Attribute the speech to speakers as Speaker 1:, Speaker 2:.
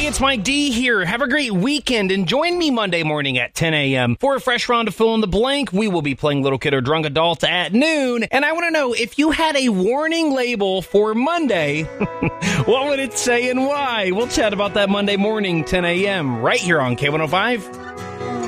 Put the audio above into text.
Speaker 1: it's Mike D here. Have a great weekend and join me Monday morning at 10 a.m. for a fresh round of Fill in the Blank. We will be playing Little Kid or Drunk Adult at noon. And I want to know, if you had a warning label for Monday, what would it say and why? We'll chat about that Monday morning, 10 a.m. right here on K105.